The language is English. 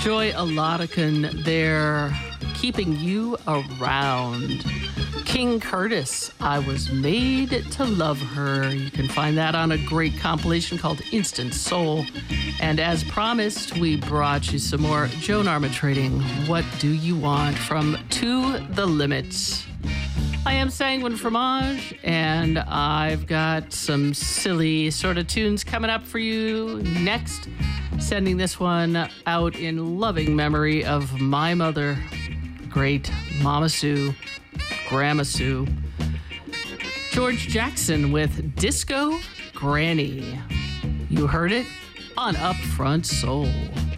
Joy Alodican there, keeping you around. King Curtis, I Was Made to Love Her. You can find that on a great compilation called Instant Soul. And as promised, we brought you some more Joan Armatrading, What Do You Want, from To the Limit. I am Sanguine Fromage, and I've got some silly sort of tunes coming up for you next. Sending this one out in loving memory of my mother, great Mama Sue, Grandma Sue. George Jackson with Disco Granny. You heard it on Upfront Soul.